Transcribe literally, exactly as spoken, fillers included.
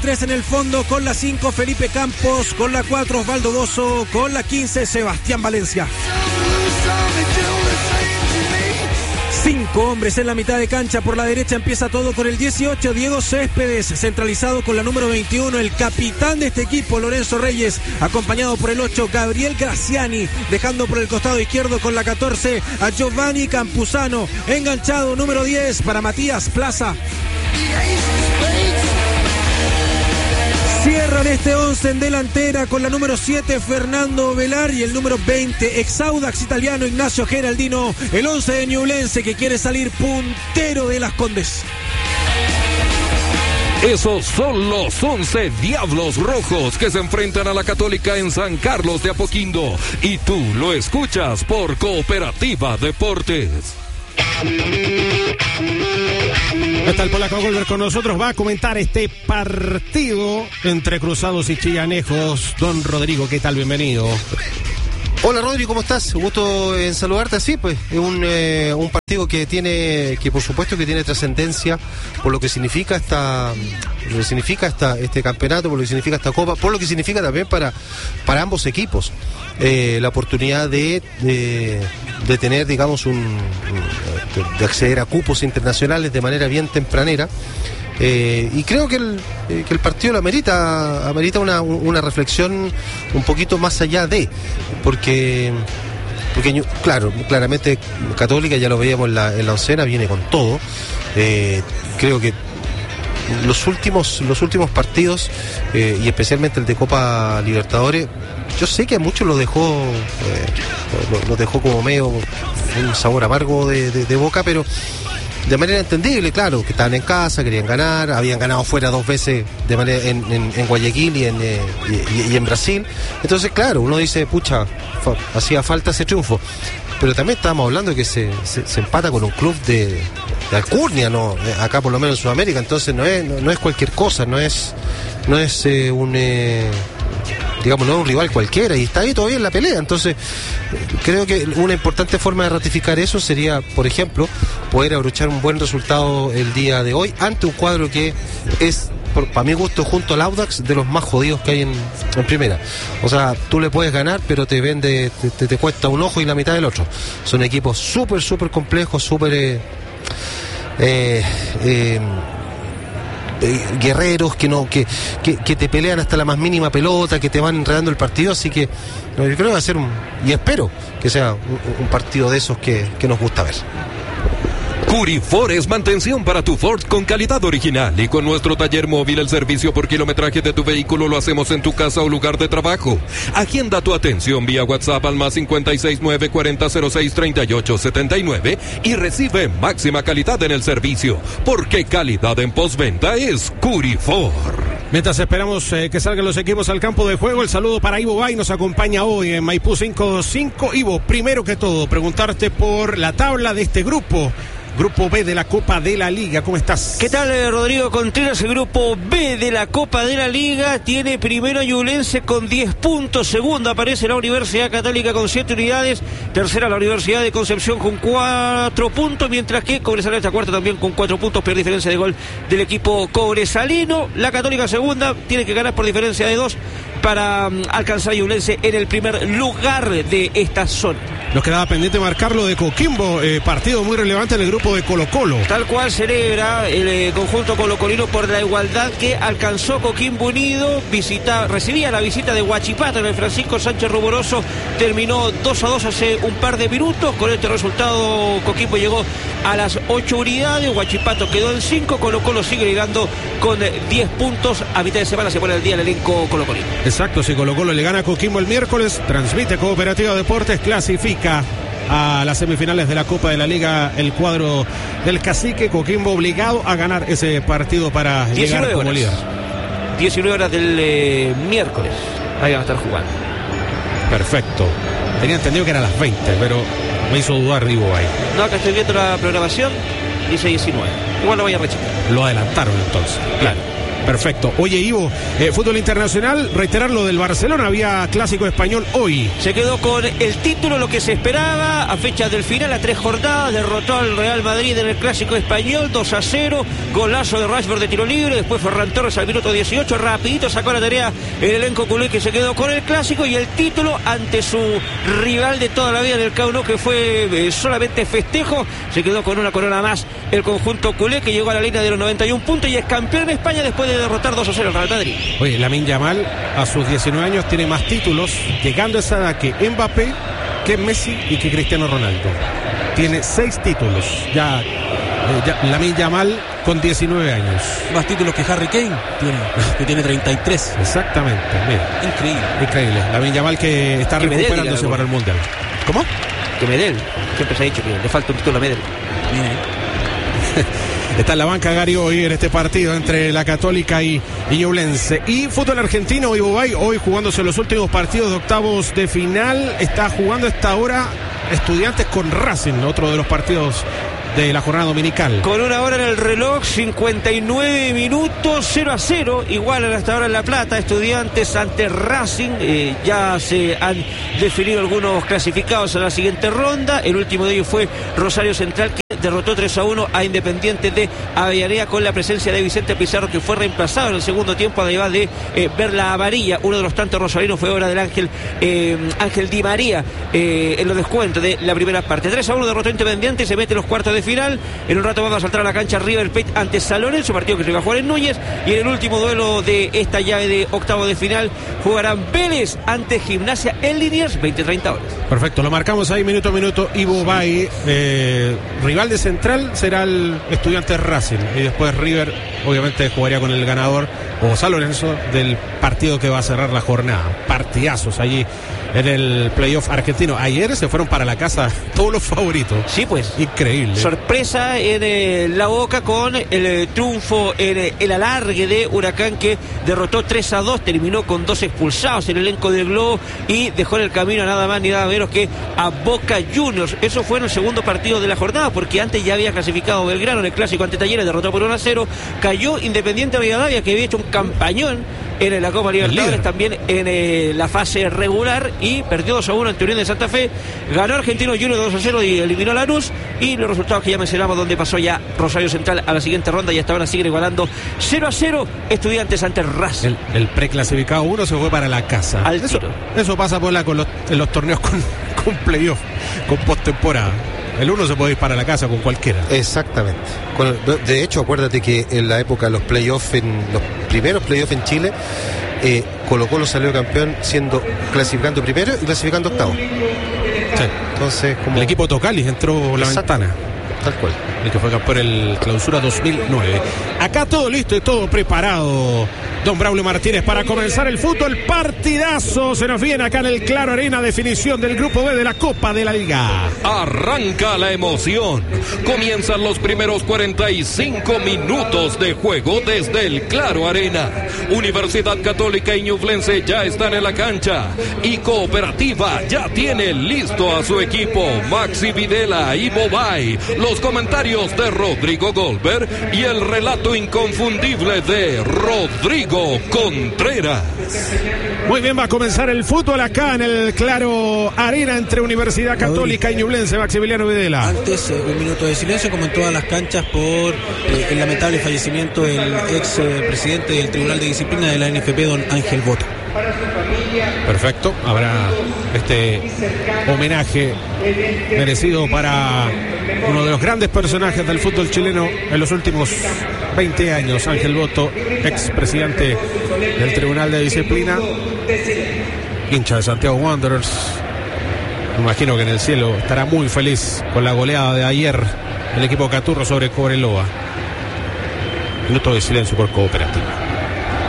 tres en el fondo, con la cinco Felipe Campos, con la cuatro Osvaldo Bozo, con la quince Sebastián Valencia. Cinco hombres en la mitad de cancha. Por la derecha empieza todo con el dieciocho, Diego Céspedes, centralizado con la número veintiuno, el capitán de este equipo, Lorenzo Reyes, acompañado por el ocho, Gabriel Graciani, dejando por el costado izquierdo con la catorce a Giovanni Campuzano, enganchado número diez para Matías Plaza. Cierran este once en delantera con la número siete Fernando Velar y el número veinte ex Audax italiano Ignacio Geraldino, el once de Ñublense que quiere salir puntero de Las Condes. Esos son los once Diablos Rojos que se enfrentan a la Católica en San Carlos de Apoquindo, y tú lo escuchas por Cooperativa Deportes. Está el polaco Goldberg con nosotros, va a comentar este partido entre Cruzados y Chillanejos. Don Rodrigo, ¿qué tal? Bienvenido. Hola Rodrigo, ¿cómo estás? Un gusto en saludarte. Sí, pues es un, eh, un partido que tiene, que por supuesto que tiene trascendencia por lo que significa esta, lo que significa esta, este campeonato, por lo que significa esta copa, por lo que significa también para, para ambos equipos. Eh, la oportunidad de, de, de tener, digamos, un, de, de acceder a cupos internacionales de manera bien tempranera. Eh, y creo que el, eh, que el partido lo amerita, amerita una, una reflexión un poquito más allá de, porque, porque claro, claramente Católica, ya lo veíamos en la, en la oncena, viene con todo. Eh, creo que los últimos, los últimos partidos, eh, y especialmente el de Copa Libertadores, yo sé que a muchos lo dejó, eh, lo, lo dejó como medio un sabor amargo de, de, de boca, pero de manera entendible, claro, que estaban en casa, querían ganar, habían ganado fuera dos veces de manera en, en, en Guayaquil y en, eh, y, y en Brasil. Entonces, claro, uno dice, pucha, fa, hacía falta ese triunfo. Pero también estábamos hablando de que se, se, se empata con un club de, de alcurnia, ¿no? Acá por lo menos en Sudamérica, entonces no es, no, no es cualquier cosa, no es, no es eh, un... Eh, digamos, no es un rival cualquiera y está ahí todavía en la pelea. Entonces creo que una importante forma de ratificar eso sería, por ejemplo, poder abrochar un buen resultado el día de hoy ante un cuadro que es, por, para mi gusto, junto al Audax, de los más jodidos que hay en, en primera. O sea, tú le puedes ganar, pero te vende, te, te, te cuesta un ojo y la mitad del otro. Son equipos súper, súper complejos, súper eh, eh, eh, guerreros que no que, que, que te pelean hasta la más mínima pelota, que te van enredando el partido, así que no, yo creo que va a ser un, y espero que sea un, un partido de esos que, que nos gusta ver. Curifor es mantención para tu Ford con calidad original, y con nuestro taller móvil el servicio por kilometraje de tu vehículo lo hacemos en tu casa o lugar de trabajo. Agenda tu atención vía WhatsApp al más cinco seis nueve cuatro cero cero seis tres ocho siete nueve y recibe máxima calidad en el servicio, porque calidad en postventa es Curifor. Mientras esperamos eh, que salgan los equipos al campo de juego, el saludo para Ivo Bay, nos acompaña hoy en Maipú cinco cinco. Ivo, primero que todo, preguntarte por la tabla de este grupo. Grupo B de la Copa de la Liga, ¿cómo estás? ¿Qué tal, Rodrigo Contreras? El grupo B de la Copa de la Liga tiene primero a Ñublense con diez puntos, segundo aparece la Universidad Católica con siete unidades, tercera la Universidad de Concepción con cuatro puntos, mientras que Cobresal está cuarta también con cuatro puntos, pero diferencia de gol del equipo cobresalino. La Católica segunda tiene que ganar por diferencia de dos para um, alcanzar a Ñublense en el primer lugar de esta zona. Nos quedaba pendiente marcar lo de Coquimbo, eh, partido muy relevante en el grupo de Colo-Colo. Tal cual celebra el eh, conjunto colocolino por la igualdad que alcanzó Coquimbo Unido. Visita, recibía la visita de Huachipato en el Francisco Sánchez Ruboroso. Terminó dos a dos hace un par de minutos. Con este resultado Coquimbo llegó a las ocho unidades. Huachipato quedó en cinco. Colo-Colo sigue llegando con diez puntos. A mitad de semana se pone al día el elenco colocolino. Exacto, si Colo-Colo le gana a Coquimbo el miércoles, transmite Cooperativa Deportes, clasifica a las semifinales de la Copa de la Liga el cuadro del Cacique. Coquimbo obligado a ganar ese partido para llegar como horas. líder. diecinueve horas del eh, miércoles. Ahí van a estar jugando. Perfecto. Tenía entendido que era a las veinte, pero me hizo dudar Ivo ahí. No, acá estoy viendo la programación. Dice diecinueve. Igual lo voy a rechecar. Lo adelantaron entonces. Claro. Perfecto. Oye, Ivo, eh, fútbol internacional, reiterar lo del Barcelona, había clásico español hoy. Se quedó con el título, lo que se esperaba, a fecha del final, a tres jornadas, derrotó al Real Madrid en el clásico español, dos a cero, golazo de Rashford de tiro libre, después Ferran Torres al minuto dieciocho, rapidito sacó la tarea el elenco culé, que se quedó con el clásico y el título ante su rival de toda la vida en el Camp Nou, que fue eh, solamente festejo. Se quedó con una corona más el conjunto culé, que llegó a la línea de los noventa y un puntos y es campeón de España después de derrotar dos a cero al Real Madrid. Oye, Lamine Yamal a sus diecinueve años tiene más títulos, llegando a esa edad, que Mbappé, que Messi y que Cristiano Ronaldo. Tiene seis títulos ya, eh, ya Lamine Yamal con diecinueve años. Más títulos que Harry Kane tiene, que tiene treinta y tres. Exactamente, mira. Increíble. Increíble. Lamine Yamal que está que recuperándose para el Mundial. ¿Cómo? Que Medel, siempre se ha dicho que le falta un título a Medel. Está en la banca Gary hoy en este partido entre la Católica y, y Ñublense. Y fútbol argentino, Ivo Bay, hoy jugándose los últimos partidos de octavos de final. Está jugando esta hora Estudiantes con Racing, otro de los partidos de la jornada dominical. Con una hora en el reloj, cincuenta y nueve minutos, cero a cero, igual hasta ahora en La Plata, Estudiantes ante Racing. Eh, ya se han definido algunos clasificados a la siguiente ronda. El último de ellos fue Rosario Central, que derrotó tres a uno a Independiente de Avellaneda, con la presencia de Vicente Pizarro, que fue reemplazado en el segundo tiempo, además de eh, ver la amarilla. Uno de los tantos rosarinos fue obra del Ángel eh, Ángel Di María eh, en los descuentos de la primera parte. tres a uno derrotó a Independiente y se mete en los cuartos de final. En un rato vamos a saltar a la cancha River Plate ante San Lorenzo, partido que se va a jugar en Núñez, y en el último duelo de esta llave de octavo de final jugarán Vélez ante Gimnasia en Liniers, veinte treinta horas. Perfecto, lo marcamos ahí minuto a minuto. Ivo Bay, eh, rival de Central será el Estudiantes Racing, y después River obviamente jugaría con el ganador o San Lorenzo del partido que va a cerrar la jornada. Partidazos allí en el playoff argentino. Ayer se fueron para la casa todos los favoritos. Sí, pues. Increíble. Sorpresa en eh, La Boca con el eh, triunfo en eh, el alargue de Huracán, que derrotó tres a dos, terminó con dos expulsados en el elenco del Globo y dejó en el camino a nada más ni nada menos que a Boca Juniors. Eso fue en el segundo partido de la jornada, porque antes ya había clasificado Belgrano en el clásico ante Talleres, derrotó por uno a cero. Cayó Independiente Rivadavia, que había hecho un campañón en la Copa Libertadores, también en eh, la fase regular, y perdió dos a uno ante Unión de Santa Fe. Ganó Argentino Juniors dos a cero y eliminó a Lanús, y los resultados que ya mencionamos, donde pasó ya Rosario Central a la siguiente ronda, y hasta ahora siguen igualando cero a cero Estudiantes ante Racing. El, el preclasificado uno se fue para la casa. Al eso, tiro. Eso pasa por la, con los, en los torneos con, con playoff, con postemporada. El uno se puede ir para la casa con cualquiera. Exactamente. Con, de hecho, acuérdate que en la época de los playoffs, en los primeros playoffs en Chile, eh, Colo Colo salió campeón siendo clasificando primero y clasificando octavo. Sí. Entonces, como el equipo Tocalis entró la Exacto. ventana. Tal cual. El que fue campeón el clausura dos mil nueve. Acá todo listo y todo preparado, don Braulio Martínez, para comenzar el fútbol. Partidazo se nos viene acá en el Claro Arena, definición del grupo B de la Copa de la Liga. Arranca la emoción. Comienzan los primeros cuarenta y cinco minutos de juego desde el Claro Arena. Universidad Católica y Ñublense ya están en la cancha, y Cooperativa ya tiene listo a su equipo. Maxi Videla y Bobay, los comentarios de Rodrigo Goldberg y el relato inconfundible de Rodrigo Contreras. Muy bien, va a comenzar el fútbol acá en el Claro Arena entre Universidad Católica y Ñublense. Maximiliano Videla. Antes, eh, un minuto de silencio, como en todas las canchas, por eh, el lamentable fallecimiento del ex eh, presidente del Tribunal de Disciplina de la N F P, don Ángel Bota. Perfecto, habrá este homenaje merecido para uno de los grandes personajes del fútbol chileno en los últimos veinte años, Ángel Boto, ex presidente del Tribunal de Disciplina, hincha de Santiago Wanderers. Me imagino que en el cielo estará muy feliz con la goleada de ayer del equipo Caturro sobre Cobreloa. Minuto de silencio por Cooperativa.